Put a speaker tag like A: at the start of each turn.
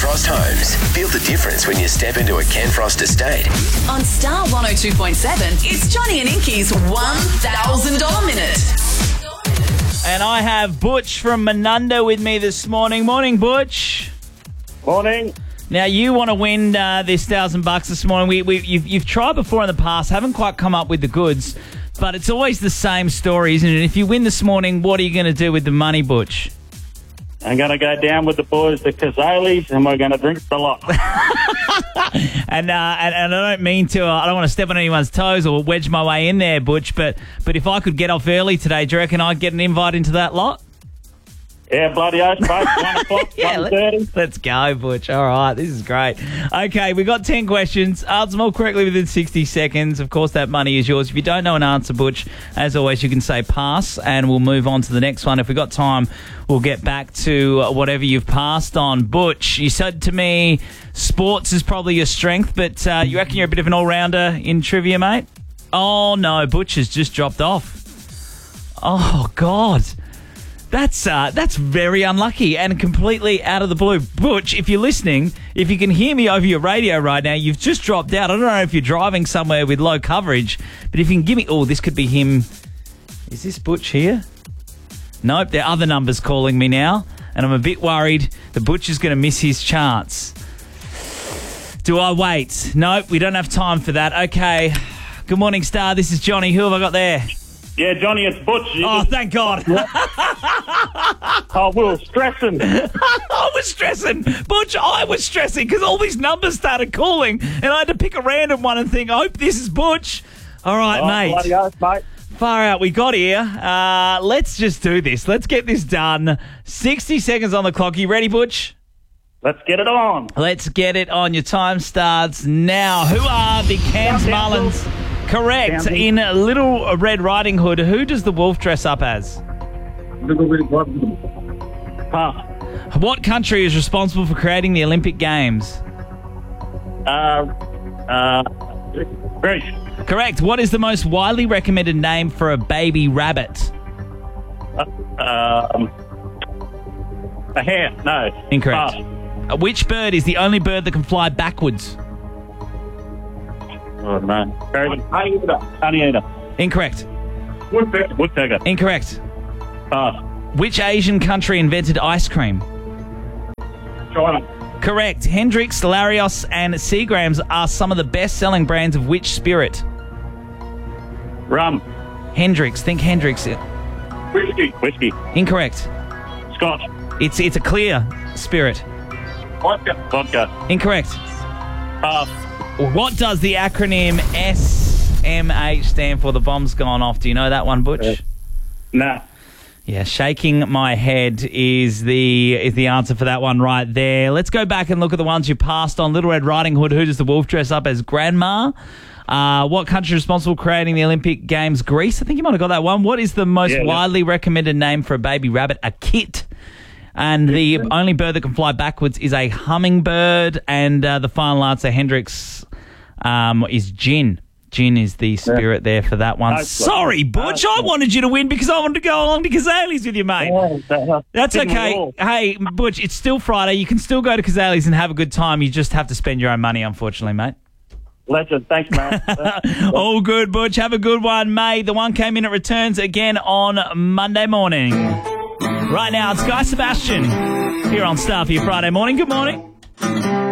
A: Frost Homes. Feel the difference when you step into a Ken Frost estate.
B: On Star 102.7, it's Johnny and Inky's $1,000 minute.
C: And I have Butch from Menunda with me this morning. Morning, Butch.
D: Morning.
C: Now, you want to win this $1,000 this morning. You've tried before in the past, haven't quite come up with the goods, but it's always the same story, isn't it? If you win this morning, what are you going to do with the money, Butch?
D: I'm going to go down with the boys to Cazaly's and we're going to drink the lot.
C: And I don't mean to, I don't want to step on anyone's toes or wedge my way in there, Butch, but if I could get off early today, do you reckon I'd get an invite into that lot?
D: Yeah, bloody oath, mate. 1 o'clock,
C: Yeah,
D: 1:30.
C: let's go, Butch. All right, this is great. Okay, we got 10 questions. Answer them all correctly within 60 seconds. Of course, that money is yours. If you don't know an answer, Butch, as always, you can say pass, and we'll move on to the next one. If we've got time, we'll get back to whatever you've passed on. Butch, you said to me sports is probably your strength, but you reckon you're a bit of an all-rounder in trivia, mate? Oh, no, Butch has just dropped off. Oh, God. That's very unlucky and completely out of the blue. Butch, if you're listening, if you can hear me over your radio right now, you've just dropped out. I don't know if you're driving somewhere with low coverage, but if you can give me... Oh, this could be him. Is this Butch here? Nope, there are other numbers calling me now, and I'm a bit worried the Butch is going to miss his chance. Do I wait? Nope, we don't have time for that. Okay. Good morning, Star. This is Johnny. Who have I got there?
D: Yeah, Johnny, it's Butch.
C: Oh, thank God.
D: Oh, we were stressing.
C: I was stressing. Butch, I was stressing because all these numbers started calling and I had to pick a random one and think, I hope this is Butch. All right, mate.
D: Bloody oath, mate.
C: Far out. We got here. Let's just do this. Let's get this done. 60 seconds on the clock. You ready, Butch?
D: Let's get it on.
C: Let's get it on. Your time starts now. Who are the Cairns Mullins? Correct. In Little Red Riding Hood, who does the wolf dress up as?
D: Pass.
C: What country is responsible for creating the Olympic Games?
D: British.
C: Correct. What is the most widely recommended name for a baby rabbit?
D: A hare. No.
C: Incorrect.
D: Pass.
C: Which bird is the only bird that can fly backwards?
D: Oh, no. Honeyeater.
C: Incorrect.
D: Woodpecker.
C: Incorrect.
D: Pass.
C: Which Asian country invented ice cream?
D: China.
C: Correct. Hendrix, Larios, and Seagrams are some of the best-selling brands of which spirit?
D: Rum.
C: Hendrix. Think Hendrix.
D: Whiskey.
C: Incorrect.
D: Scotch.
C: It's a clear spirit.
D: Vodka.
C: Incorrect.
D: Pass.
C: What does the acronym SMH stand for? The bomb's gone off. Do you know that one, Butch?
D: Nah.
C: Yeah, shaking my head is the answer for that one right there. Let's go back and look at the ones you passed on. Little Red Riding Hood, who does the wolf dress up as? Grandma. What country is responsible for creating the Olympic Games? Greece. I think you might have got that one. What is the most widely recommended name for a baby rabbit? A kit. And the only bird that can fly backwards is a hummingbird. And the final answer, Hendrix, is gin. Gin is the spirit there for that one. Sorry, Butch. I wanted you to win because I wanted to go along to Cazaly's with you, mate. That's okay. Hey, Butch, it's still Friday. You can still go to Cazaly's and have a good time. You just have to spend your own money, unfortunately, mate.
D: Legend. Thanks, man.
C: All good, Butch. Have a good one, mate. The one came in. It returns again on Monday morning. Right now, it's Guy Sebastian here on Star for your Friday morning. Good morning.